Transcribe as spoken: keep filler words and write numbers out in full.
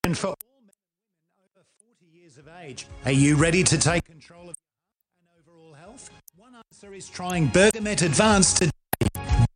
And for all men and women over forty years of age, are you ready to take control of your heart and overall health? One answer is trying Bergamet Advanced today.